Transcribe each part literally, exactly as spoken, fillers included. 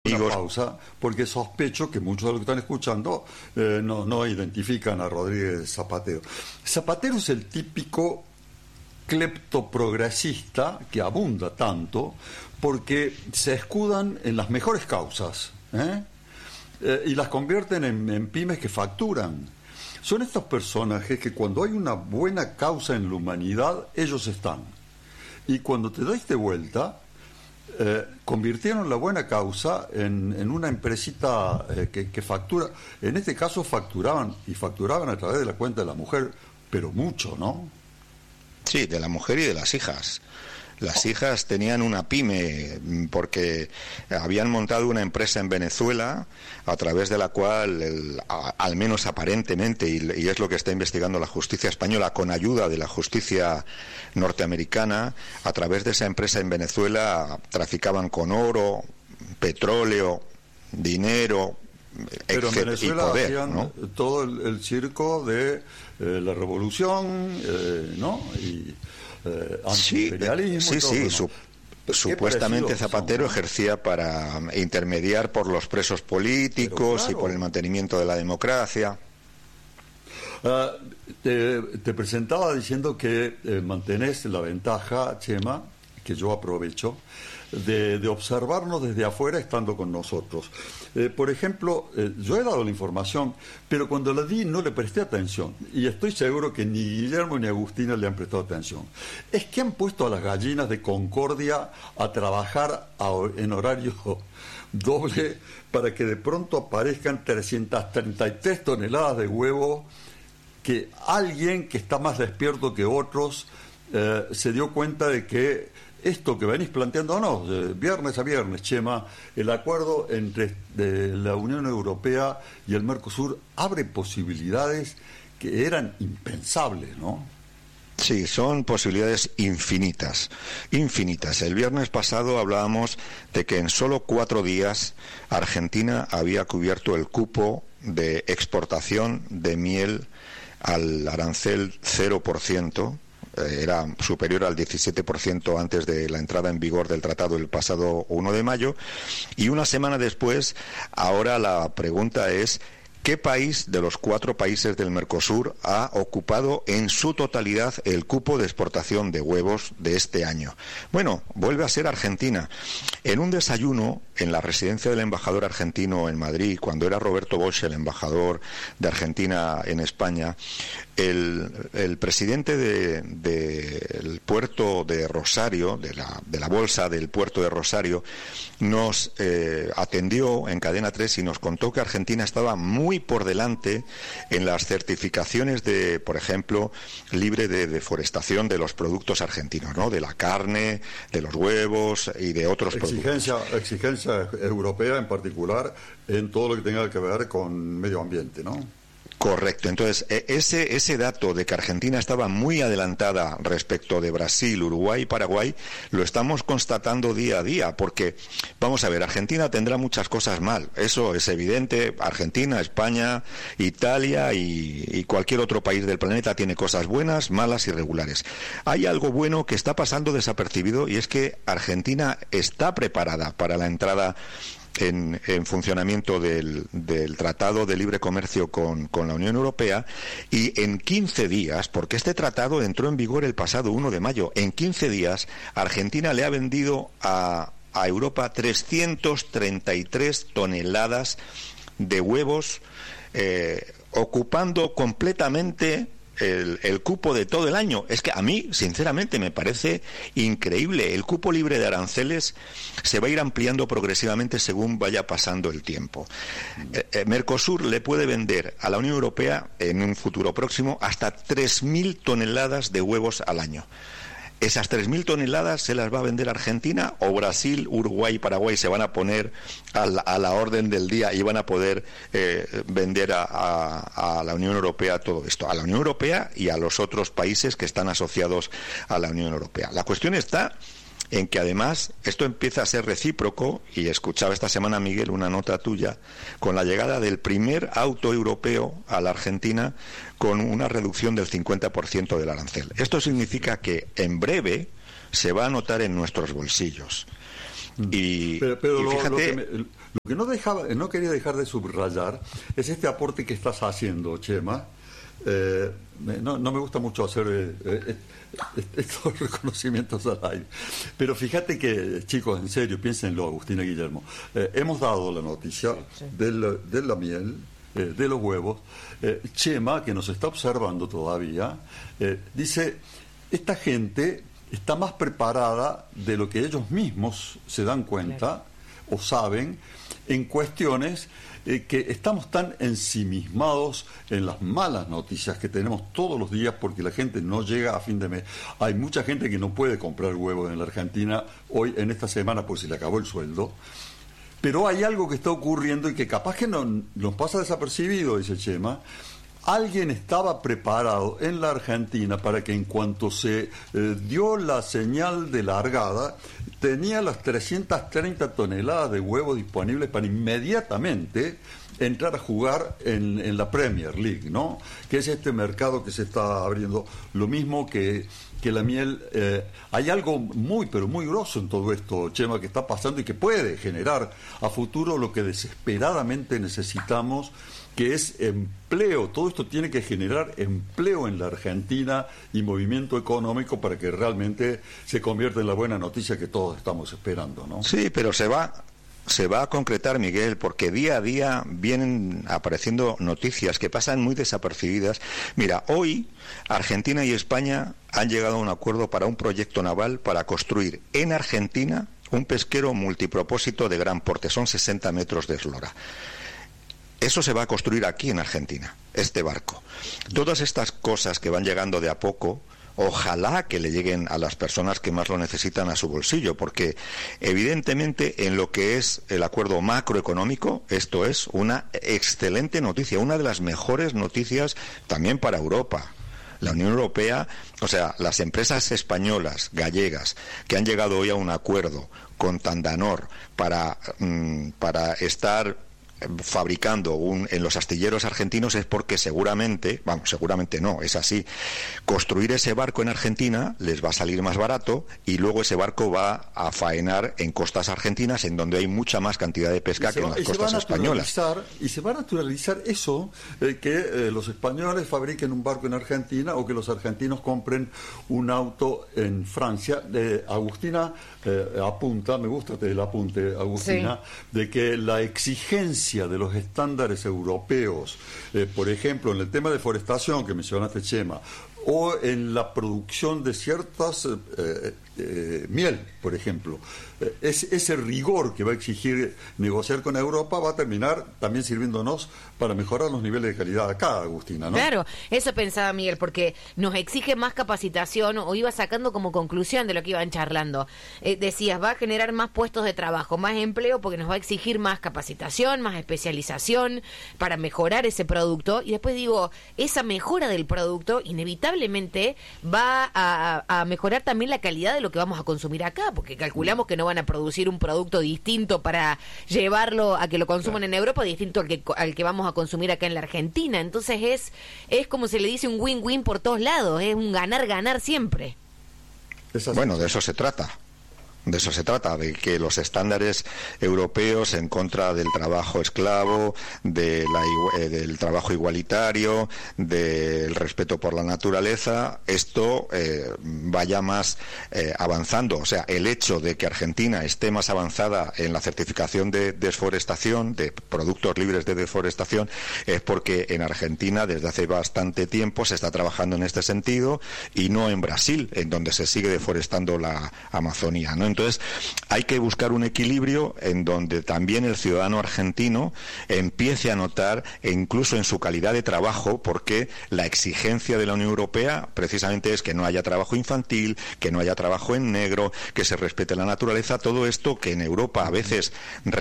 amigos. Una pausa, porque sospecho que muchos de los que están escuchando eh, no, no identifican a Rodríguez Zapatero. Zapatero es el típico cleptoprogresista que abunda tanto porque se escudan en las mejores causas, ¿eh? Eh, y las convierten en, en pymes que facturan. Son estos personajes que cuando hay una buena causa en la humanidad, ellos están. Y cuando te das de vuelta, eh, convirtieron la buena causa en, en una empresita eh, que, que factura. En este caso facturaban, y facturaban a través de la cuenta de la mujer, pero mucho, ¿no? Sí, de la mujer y de las hijas. Las hijas tenían una pyme porque habían montado una empresa en Venezuela a través de la cual, el, a, al menos aparentemente, y, y es lo que está investigando la justicia española con ayuda de la justicia norteamericana, a través de esa empresa en Venezuela traficaban con oro, petróleo, dinero, pero en Venezuela y poder, hacían ¿no? todo el, el circo de eh, la revolución, eh, ¿no? Y Eh, antiimperialismo sí, y todo, sí, ¿no? su, supuestamente Zapatero son, ¿no? ejercía para intermediar por los presos políticos, claro, y por el mantenimiento de la democracia. Uh, te, te presentaba diciendo que eh, mantenés la ventaja, Chema, que yo aprovecho, de, de observarnos desde afuera estando con nosotros. Eh, por ejemplo, eh, yo he dado la información, pero cuando la di no le presté atención, y estoy seguro que ni Guillermo ni Agustina le han prestado atención. Es que han puesto a las gallinas de Concordia a trabajar a, en horario doble para que de pronto aparezcan trescientas treinta y tres toneladas de huevo que alguien que está más despierto que otros eh, se dio cuenta de que esto que venís planteando, no, de viernes a viernes, Chema, el acuerdo entre de la Unión Europea y el Mercosur abre posibilidades que eran impensables, ¿no? Sí, son posibilidades infinitas, infinitas. El viernes pasado hablábamos de que en solo cuatro días Argentina había cubierto el cupo de exportación de miel al arancel cero por ciento, era superior al diecisiete por ciento antes de la entrada en vigor del tratado el pasado uno de mayo, y una semana después, ahora la pregunta es: ¿qué país de los cuatro países del Mercosur ha ocupado en su totalidad el cupo de exportación de huevos de este año? Bueno, vuelve a ser Argentina. En un desayuno en la residencia del embajador argentino en Madrid, cuando era Roberto Bosch el embajador de Argentina en España, el, el presidente del de, puerto de Rosario, de la, de la bolsa del puerto de Rosario, nos eh, atendió en Cadena tres y nos contó que Argentina estaba muy por delante en las certificaciones de, por ejemplo, libre de deforestación de los productos argentinos, ¿no? De la carne, de los huevos y de otros exigencia, productos. Exigencia europea en particular en todo lo que tenga que ver con medio ambiente, ¿no? Correcto. Entonces, ese, ese dato de que Argentina estaba muy adelantada respecto de Brasil, Uruguay y Paraguay, lo estamos constatando día a día, porque, vamos a ver, Argentina tendrá muchas cosas mal, eso es evidente. Argentina, España, Italia y, y cualquier otro país del planeta tiene cosas buenas, malas y regulares. Hay algo bueno que está pasando desapercibido, y es que Argentina está preparada para la entrada En, en funcionamiento del, del Tratado de Libre Comercio con, con la Unión Europea, y en quince días, porque este tratado entró en vigor el pasado uno de mayo, en quince días Argentina le ha vendido a, a Europa trescientas treinta y tres toneladas de huevos, eh, ocupando completamente El, el cupo de todo el año. Es que a mí, sinceramente, me parece increíble. El cupo libre de aranceles se va a ir ampliando progresivamente según vaya pasando el tiempo. Eh, eh, Mercosur le puede vender a la Unión Europea en un futuro próximo hasta tres mil toneladas de huevos al año. Esas tres mil toneladas se las va a vender Argentina, o Brasil, Uruguay y Paraguay se van a poner a la, a la orden del día y van a poder eh, vender a, a, a la Unión Europea todo esto, a la Unión Europea y a los otros países que están asociados a la Unión Europea. La cuestión está en que además esto empieza a ser recíproco, y escuchaba esta semana, Miguel, una nota tuya, con la llegada del primer auto europeo a la Argentina con una reducción del cincuenta por ciento del arancel. Esto significa que en breve se va a notar en nuestros bolsillos. Y, pero, pero y lo, fíjate... lo, que me, Lo que no, dejaba, no quería dejar de subrayar es este aporte que estás haciendo, Chema. Eh, no, no me gusta mucho hacer eh, eh, estos reconocimientos al aire, pero fíjate que, chicos, en serio, piénsenlo, Agustina, Guillermo, eh, hemos dado la noticia sí, sí. De, la, de la miel, eh, de los huevos. eh, Chema, que nos está observando todavía, eh, dice, esta gente está más preparada de lo que ellos mismos se dan cuenta, claro, o saben, en cuestiones Eh, que estamos tan ensimismados en las malas noticias que tenemos todos los días porque la gente no llega a fin de mes. Hay mucha gente que no puede comprar huevos en la Argentina hoy, en esta semana, pues se le acabó el sueldo. Pero hay algo que está ocurriendo y que capaz que no, nos pasa desapercibido, dice Chema. Alguien estaba preparado en la Argentina para que en cuanto se eh, dio la señal de largada, tenía las trescientas treinta toneladas de huevos disponibles para inmediatamente entrar a jugar en, en la Premier League, ¿no? Que es este mercado que se está abriendo. Lo mismo que, que la miel. Eh, hay algo muy, pero muy grosso en todo esto, Chema, que está pasando y que puede generar a futuro lo que desesperadamente necesitamos, que es empleo. Todo esto tiene que generar empleo en la Argentina y movimiento económico para que realmente se convierta en la buena noticia que todos estamos esperando, ¿no? Sí, pero se va, se va a concretar, Miguel, porque día a día vienen apareciendo noticias que pasan muy desapercibidas. Mira, hoy Argentina y España han llegado a un acuerdo para un proyecto naval para construir en Argentina un pesquero multipropósito de gran porte. Son sesenta metros de eslora. Eso se va a construir aquí en Argentina, este barco. Todas estas cosas que van llegando de a poco, ojalá que le lleguen a las personas que más lo necesitan a su bolsillo, porque evidentemente en lo que es el acuerdo macroeconómico, esto es una excelente noticia, una de las mejores noticias también para Europa. La Unión Europea, o sea, las empresas españolas, gallegas, que han llegado hoy a un acuerdo con Tandanor para, mmm, para estar fabricando un, en los astilleros argentinos, es porque seguramente, vamos, seguramente no, es así, construir ese barco en Argentina les va a salir más barato y luego ese barco va a faenar en costas argentinas, en donde hay mucha más cantidad de pesca que en las costas españolas. Y se va a naturalizar eso, eh, que eh, los españoles fabriquen un barco en Argentina o que los argentinos compren un auto en Francia. Eh, Agustina eh, apunta, me gusta el apunte, Agustina, sí, de que la exigencia de los estándares europeos, eh, por ejemplo, en el tema de forestación que mencionaste, Chema, o en la producción de ciertas eh, eh, miel, por ejemplo, eh, es, ese rigor que va a exigir negociar con Europa va a terminar también sirviéndonos para mejorar los niveles de calidad acá, Agustina, ¿no? Claro, eso pensaba Miguel, porque nos exige más capacitación, o iba sacando como conclusión de lo que iban charlando. Eh, decías, va a generar más puestos de trabajo, más empleo, porque nos va a exigir más capacitación, más especialización para mejorar ese producto. Y después digo, esa mejora del producto inevitablemente va a, a mejorar también la calidad de lo que vamos a consumir acá, porque calculamos que no van a producir un producto distinto para llevarlo a que lo consuman en Europa, distinto al que, al que vamos a consumir acá en la Argentina. Entonces es es como se le dice, un win-win por todos lados, es un ganar-ganar siempre. Bueno, de eso se trata. De eso se trata, de que los estándares europeos en contra del trabajo esclavo, de la, eh, del trabajo igualitario, del respeto por la naturaleza, esto eh, vaya más eh, avanzando. O sea, el hecho de que Argentina esté más avanzada en la certificación de desforestación, de productos libres de deforestación, es porque en Argentina desde hace bastante tiempo se está trabajando en este sentido y no en Brasil, en donde se sigue deforestando la Amazonía, ¿no? Entonces, hay que buscar un equilibrio en donde también el ciudadano argentino empiece a notar, e incluso en su calidad de trabajo, porque la exigencia de la Unión Europea precisamente es que no haya trabajo infantil, que no haya trabajo en negro, que se respete la naturaleza, todo esto que en Europa a veces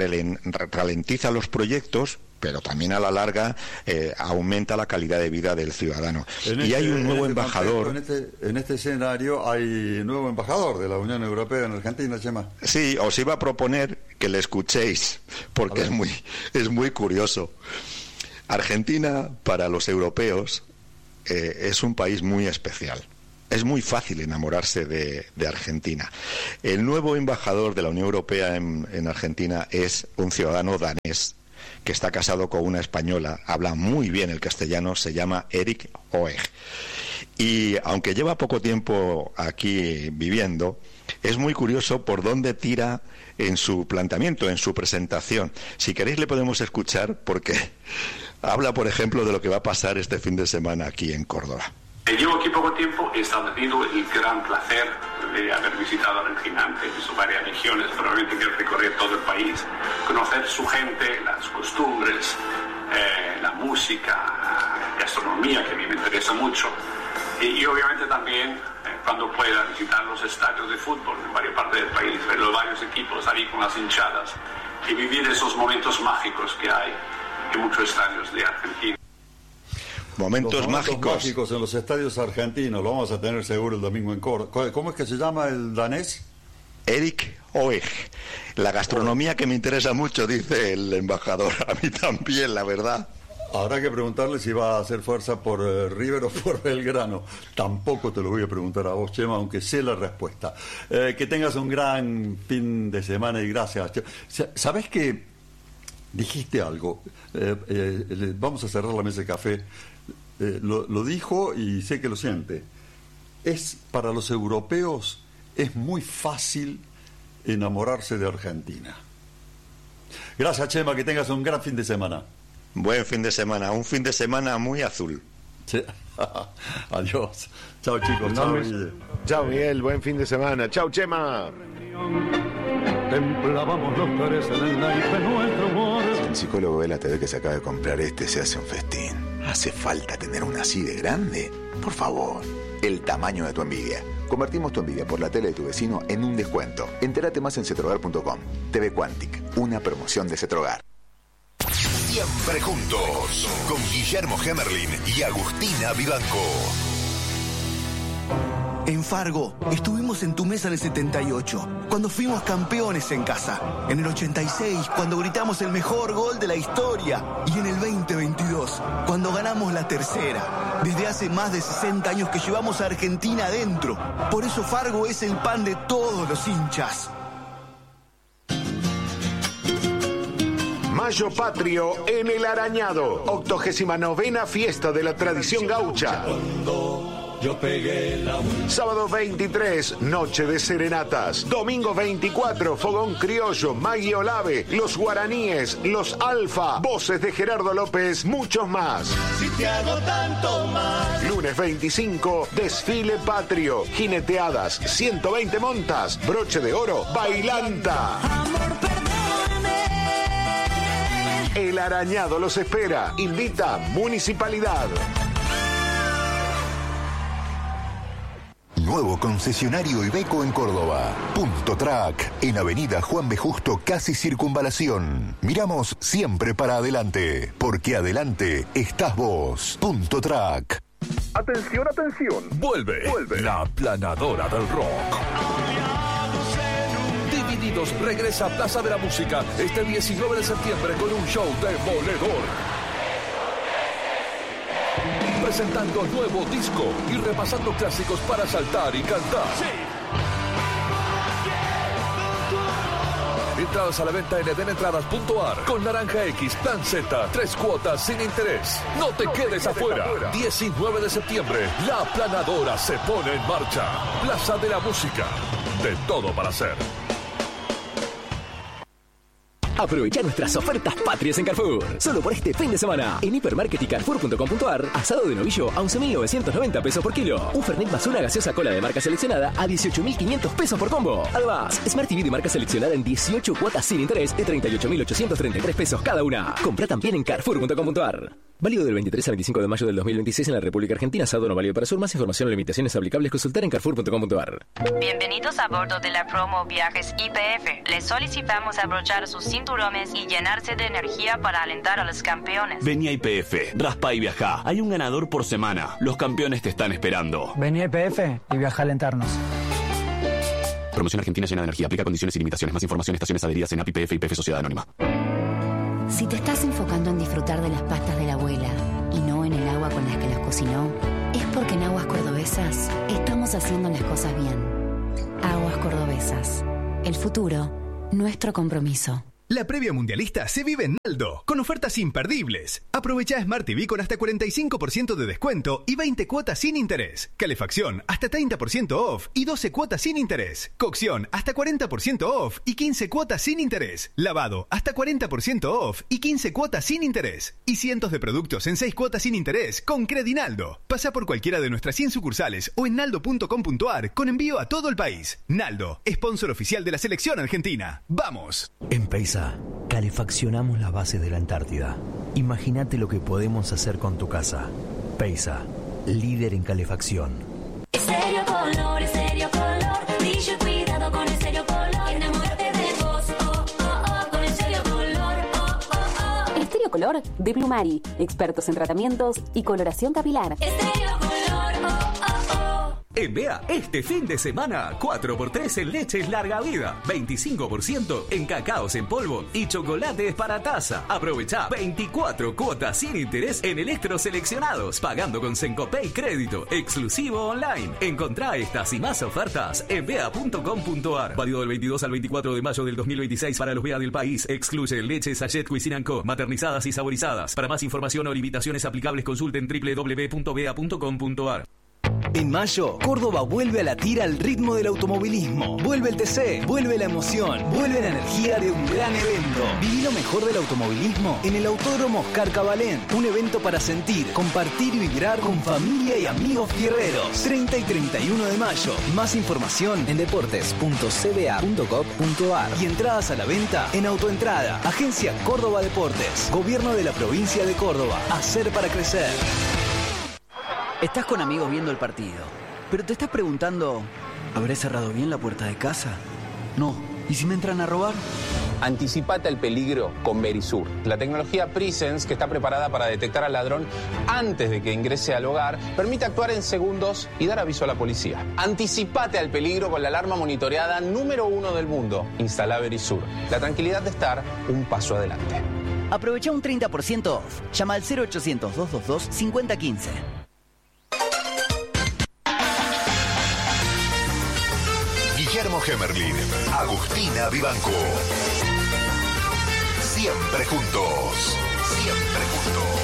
ralentiza los proyectos, pero también a la larga eh, aumenta la calidad de vida del ciudadano. En y este, hay un nuevo en este embajador... Contexto, en, este, en este escenario hay nuevo embajador de la Unión Europea en Argentina, Chema. Sí, os iba a proponer que le escuchéis, porque es muy, es muy curioso. Argentina, para los europeos, eh, es un país muy especial. es muy fácil enamorarse de, de Argentina. El nuevo embajador de la Unión Europea en, en Argentina es un ciudadano danés que está casado con una española, habla muy bien el castellano, se llama Erik Hoeg. Y aunque lleva poco tiempo aquí viviendo, es muy curioso por dónde tira en su planteamiento, en su presentación. Si queréis le podemos escuchar porque habla, por ejemplo, de lo que va a pasar este fin de semana aquí en Córdoba. Llevo aquí poco tiempo y he tenido el gran placer de haber visitado Argentina antes, visto varias regiones, probablemente quiero recorrer todo el país, conocer su gente, las costumbres, eh, la música, la gastronomía, que a mí me interesa mucho, y, y obviamente también eh, cuando pueda visitar los estadios de fútbol en varias partes del país, ver los varios equipos ahí con las hinchadas y vivir esos momentos mágicos que hay en muchos estadios de Argentina. Momentos, los momentos mágicos. mágicos en los estadios argentinos, lo vamos a tener seguro el domingo en Córdoba. ¿Cómo es que se llama el danés? Erik Hoeg. La gastronomía que me interesa mucho, dice el embajador. A mí también, la verdad. Habrá que preguntarle si va a hacer fuerza por eh, River o por Belgrano. Tampoco te lo voy a preguntar a vos, Chema, aunque sé la respuesta. Eh, que tengas un gran fin de semana y gracias, Chema. ¿Sabés que dijiste algo? Eh, eh, vamos a cerrar la mesa de café. Eh, lo, lo dijo y sé que lo siente. Es para los europeos es muy fácil enamorarse de Argentina. Gracias, Chema, que tengas un gran fin de semana. Buen fin de semana, un fin de semana muy azul. Sí. Adiós. Chao, chicos. Chao, Miguel. Chao, Miguel. Buen fin de semana. Chao, Chema. Templábamos los flores en el naipe nuestro amor. Si el psicólogo ve la T V que se acaba de comprar este, se hace un festín. ¿Hace falta tener una así de grande? Por favor, el tamaño de tu envidia. Convertimos tu envidia por la tele de tu vecino en un descuento. Entérate más en cetrogar punto com. T V Quantic, una promoción de Cetrogar. Siempre juntos, con Guillermo Hemerlin y Agustina Vivanco. En Fargo, estuvimos en tu mesa en el setenta y ocho, cuando fuimos campeones en casa. En el ochenta y seis, cuando gritamos el mejor gol de la historia. Y en el veinte veintidós, cuando ganamos la tercera. Desde hace más de sesenta años que llevamos a Argentina adentro. Por eso Fargo es el pan de todos los hinchas. Mayo Patrio en El Arañado. octogésima novena fiesta de la tradición gaucha. Yo pegué la... Sábado veintitrés, noche de serenatas. Domingo veinticuatro, fogón criollo, Maggie Olave, los guaraníes, los alfa, voces de Gerardo López, muchos más. Si te hago tanto mal. Lunes veinticinco, desfile patrio, jineteadas, ciento veinte montas, broche de oro, bailanta. Amor, perdóname. El Arañado los espera. Invita Municipalidad. Nuevo concesionario Iveco en Córdoba. Punto Track, en Avenida Juan B. Justo, casi Circunvalación. Miramos siempre para adelante, porque adelante estás vos. Punto Track. Atención, atención. Vuelve, Vuelve. La Planadora del Rock. Divididos regresa a Plaza de la Música este diecinueve de septiembre con un show demoledor. Presentando nuevo disco y repasando clásicos para saltar y cantar. Sí. Entradas a la venta en eden entradas punto a r con Naranja X, Plan Z, tres cuotas sin interés. No te, no quedes, te quedes afuera. afuera. diecinueve de septiembre, La Planadora se pone en marcha. Plaza de la Música. De todo para hacer. Aprovecha nuestras ofertas patrias en Carrefour. Solo por este fin de semana. En Hipermarket y Carrefour punto com punto a r, asado de novillo a once mil novecientos noventa pesos por kilo. Un Fernet más una gaseosa cola de marca seleccionada a dieciocho mil quinientos pesos por combo. Además, Smart T V de marca seleccionada en dieciocho cuotas sin interés de treinta y ocho mil ochocientos treinta y tres pesos cada una. Compra también en Carrefour punto com punto a r. Válido del veintitrés al veinticinco de mayo del dos mil veintiséis en la República Argentina. Asado no válido para sur. Más información o limitaciones aplicables consultar en Carrefour punto com punto a r. Bienvenidos a bordo de la promo Viajes I P F. Les solicitamos abrochar sus cinturones y llenarse de energía para alentar a los campeones. Vení a I P F, raspa y viajá. Hay un ganador por semana. Los campeones te están esperando. Vení a I P F y viaja a alentarnos. Promoción Argentina llena de energía. Aplica condiciones y limitaciones. Más información, estaciones adheridas en A P I P F y I P F Sociedad Anónima. Si te estás enfocando en disfrutar de las pastas de la abuela y no en el agua con las que las cocinó, es porque en Aguas Cordobesas estamos haciendo las cosas bien. Aguas Cordobesas. El futuro, nuestro compromiso. La previa mundialista se vive en Naldo, con ofertas imperdibles. Aprovecha Smart T V con hasta cuarenta y cinco por ciento de descuento y veinte cuotas sin interés. Calefacción hasta treinta por ciento off y doce cuotas sin interés. Cocción hasta cuarenta por ciento off y quince cuotas sin interés. Lavado hasta cuarenta por ciento off y quince cuotas sin interés. Y cientos de productos en seis cuotas sin interés con Credinaldo. Pasa por cualquiera de nuestras cien sucursales o en naldo punto com punto ar con envío a todo el país. Naldo, sponsor oficial de la selección argentina. ¡Vamos! En Peisa, calefaccionamos las bases de la Antártida. Imagínate lo que podemos hacer con tu casa. Peisa, líder en calefacción. Estéreo Color, Estéreo Color, dice cuidado con Estéreo Color, enamórate de vos, oh, oh, oh, con Estéreo Color, oh, oh, oh. Estéreo Color de Blumari, expertos en tratamientos y coloración capilar. Estéreo Color, oh, oh, oh. En Bea, este fin de semana, cuatro por tres en leches larga vida, veinticinco por ciento en cacaos en polvo y chocolates para taza. Aprovecha veinticuatro cuotas sin interés en electros seleccionados, pagando con Sencopay Crédito, exclusivo online. Encontrá estas y más ofertas en bea punto com punto ar. Válido del veintidós al veinticuatro de mayo del dos mil veintiséis para los Bea del país. Excluye leches Sachet Cuisine and Co, maternizadas y saborizadas. Para más información o limitaciones aplicables, consulten doble u doble u doble u punto bea punto com punto ar. En mayo, Córdoba vuelve a latir al ritmo del automovilismo. Vuelve el T C, vuelve la emoción, vuelve la energía de un gran evento. Viví lo mejor del automovilismo en el Autódromo Oscar Cabalén. Un evento para sentir, compartir y vibrar con familia y amigos fierreros. treinta y treinta y uno de mayo. Más información en deportes punto c b a punto gov punto ar y entradas a la venta en Autoentrada. Agencia Córdoba Deportes. Gobierno de la provincia de Córdoba. Hacer para crecer. Estás con amigos viendo el partido, pero te estás preguntando, ¿habré cerrado bien la puerta de casa? No. ¿Y si me entran a robar? Anticipate al peligro con Verisur, la tecnología Presence que está preparada para detectar al ladrón antes de que ingrese al hogar, permite actuar en segundos y dar aviso a la policía. Anticipate al peligro con la alarma monitoreada número uno del mundo. Instala Verisur, la tranquilidad de estar un paso adelante. Aprovecha un treinta por ciento off. Llama al cero ochocientos, dos dos dos, cinco cero uno cinco. Guillermo Hemerlin, Agustina Vivanco. Siempre juntos. Siempre juntos.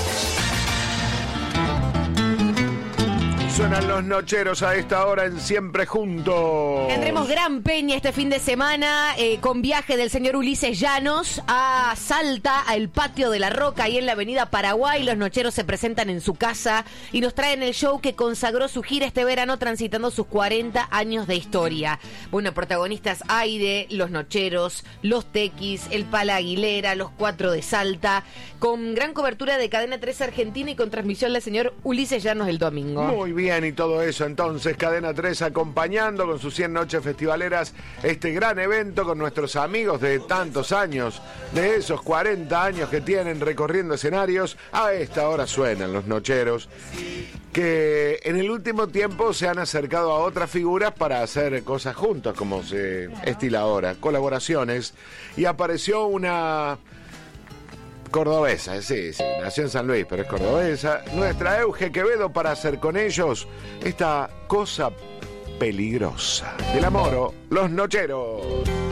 Suenan los nocheros a esta hora en Siempre Juntos. Tendremos gran peña este fin de semana eh, con viaje del señor Ulises Llanos a Salta, al Patio de la Roca, ahí en la avenida Paraguay. Los nocheros se presentan en su casa y nos traen el show que consagró su gira este verano transitando sus cuarenta años de historia. Bueno, protagonistas hay de los nocheros, los tequis, el Pala Aguilera, los cuatro de Salta, con gran cobertura de Cadena tres Argentina y con transmisión del señor Ulises Llanos el domingo. Muy bien. Y todo eso, entonces, Cadena tres acompañando con sus cien noches festivaleras este gran evento con nuestros amigos de tantos años, de esos cuarenta años que tienen recorriendo escenarios. A esta hora suenan los nocheros, que en el último tiempo se han acercado a otras figuras para hacer cosas juntos, como se estila ahora, colaboraciones, y apareció una... cordobesa, sí, sí, nació en San Luis, pero es cordobesa. Nuestra Euge Quevedo para hacer con ellos esta cosa peligrosa. Del Amoro, los nocheros.